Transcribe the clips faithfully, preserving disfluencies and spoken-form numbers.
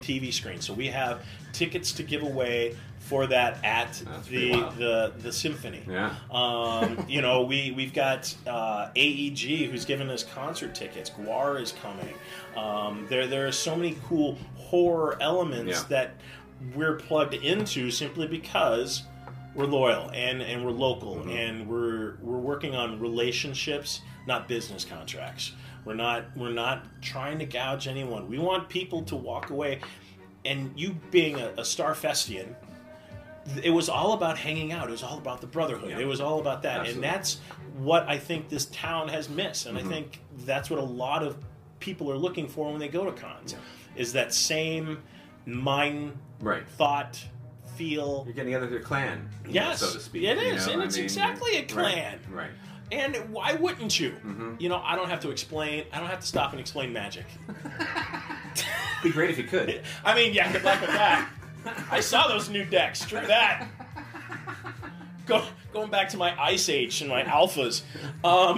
T V screen. So we have tickets to give away for that at That's the, the the symphony. Yeah. Um, you know, we we've got uh, A E G who's giving us concert tickets. Gwar is coming. Um, there there are so many cool horror elements Yeah. that we're plugged into simply because we're loyal and, and we're local Mm-hmm. and we're we're working on relationships, not business contracts. We're not we're not trying to gouge anyone. We want people to walk away. And you being a, a Starfestian, it was all about hanging out. It was all about the brotherhood. Yeah. It was all about that. Absolutely. And that's what I think this town has missed. And Mm-hmm. I think that's what a lot of people are looking for when they go to cons, Yeah. is that same mind, Right. thought, feel. You're getting together with your clan, Yes, so to speak. it you is, know? and I it's mean, exactly a right, clan. Right. And why wouldn't you? Mm-hmm. You know, I don't have to explain. I don't have to stop and explain magic. It'd be great if you could. I mean, yeah, good luck with that. I saw those new decks. Screw that. Go, going back to my Ice Age and my alphas. Um,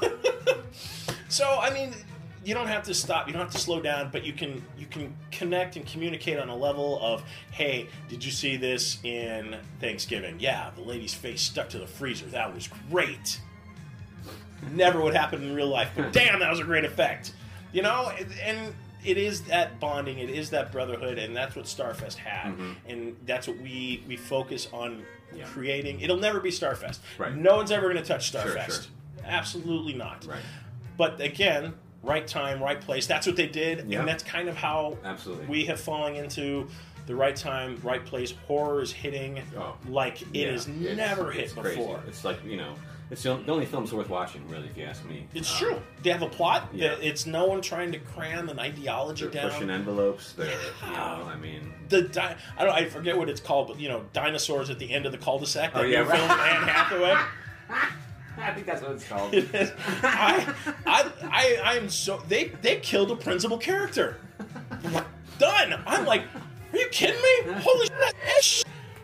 so, I mean, you don't have to stop. You don't have to slow down, but you can you can connect and communicate on a level of, hey, did you see this in Thanksgiving? Yeah, the lady's face stuck to the freezer. That was great. Never would happen in real life, but damn, that was a great effect. You know, and it is that bonding, it is that brotherhood, and that's what Starfest had, Mm-hmm. and that's what we we focus on Yeah. creating. It'll never be Starfest. Right. No one's ever going to touch Sure, Starfest. sure. Absolutely not. Right. But again, right time, right place. That's what they did, Yeah. and that's kind of how Absolutely. we have fallen into the right time, right place. Horror is hitting Oh. like it Yeah, has it's- never hit it's crazy. before. It's like, you know, it's the only film's worth watching, really, if you ask me. It's Um, true. They have a plot. yeah. It's no one trying to cram an ideology They're down. pushing envelopes. They're, Yeah. you know, I mean, The di- I don't I forget what it's called, but you know, dinosaurs at the end of the cul-de-sac. That Oh, yeah, new right. film with Anne Hathaway. I think that's what it's called. It is. I, I, I, I'm so they they killed a principal character. Done. I'm like, are you kidding me? Holy shit!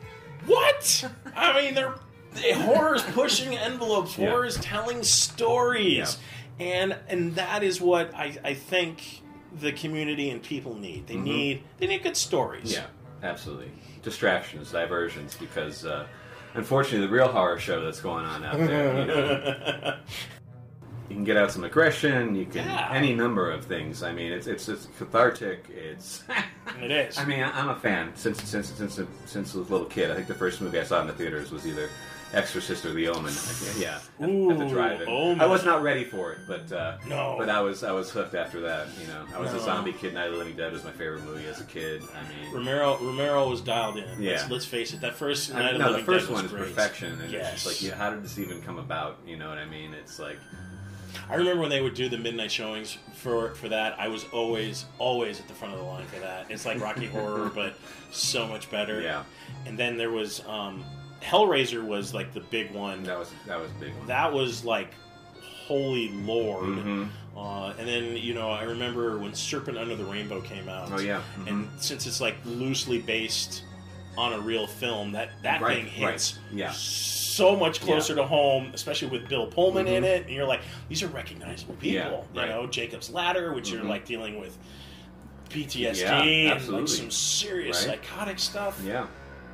What? I mean, they're they, horror is pushing envelopes. Yeah. Horror is telling stories, and and that is what I, I think the community and people need. They need they need good stories. Yeah, absolutely. Distractions, diversions, because uh, unfortunately, the real horror show that's going on out there, you know, you can get out some aggression. You can Yeah. any number of things. I mean, it's it's, it's cathartic. It's. It is. I mean, I- I'm a fan since since since since I was a little kid. I think the first movie I saw in the theaters was either Exorcist or The Omen. Yeah, at, Ooh, at the drive-in. Omen. I was not ready for it, but uh, No. but I was I was hooked after that. You know, I was No. a zombie kid. Night of the Living Dead was my favorite movie as a kid. I mean, Romero Romero was dialed in. Yeah. Let's, let's face it. That first I Night mean, of no, the the Living first Dead was one is great. perfection, and Yes. it's just like, yeah, how did this even come about? You know what I mean? It's like, I remember when they would do the midnight showings for for that. I was always always at the front of the line for that. It's like Rocky Horror, but so much better. Yeah. And then there was um, Hellraiser was like the big one. that was that was a big one. That was like holy lord. Mhm. Uh, and then you know I remember when Serpent Under the Rainbow came out. Oh, yeah. Mhm. And since it's like loosely based on a real film, that that Right, thing hits right. Yeah. so much closer Yeah. to home, especially with Bill Pullman in Mhm. it. And you're like, these are recognizable people. Yeah, You right. know, Jacob's Ladder, which you're Mhm. like dealing with P T S D Yeah, and like absolutely. some serious Right. psychotic stuff. Yeah.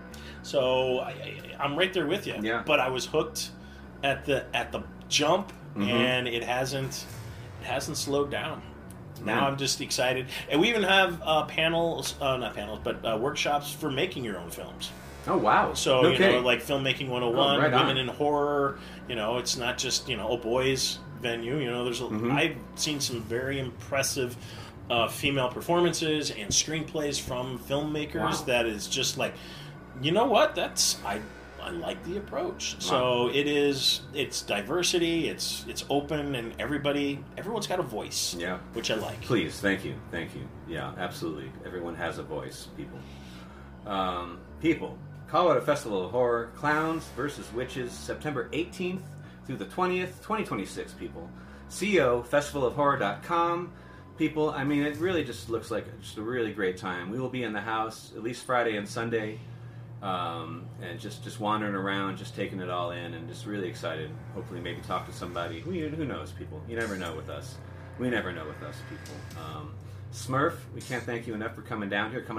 So I, I, I'm right there with you. Yeah. But I was hooked at the at the jump, Mhm. and it hasn't it hasn't slowed down. Now Yeah. I'm just excited, and we even have uh, panels, uh, not panels, but uh, workshops for making your own films. Oh wow. So no you kidding. know, like filmmaking one oh one, Oh, right on. women in horror. You know, it's not just you know a boys venue. You know, there's a, Mhm. I've seen some very impressive uh, female performances and screenplays from filmmakers. Wow. That is just like, you know what? That's I I like the approach. So it is. It's diversity. It's it's open, and everybody everyone's got a voice. Yeah. which I like. Please, thank you, thank you. Yeah, absolutely. Everyone has a voice, people. Um, people, Colorado Festival of Horror, Clowns versus Witches, September eighteenth through the twentieth, twenty twenty-six, people. C O, festival of horror dot com. People, I mean, it really just looks like just a really great time. We will be in the house at least Friday and Sunday, um, and just, just wandering around, just taking it all in, and just really excited. Hopefully maybe talk to somebody. Who, who knows, people? You never know with us. We never know with us, people. Um, Smurf, we can't thank you enough for coming down here, coming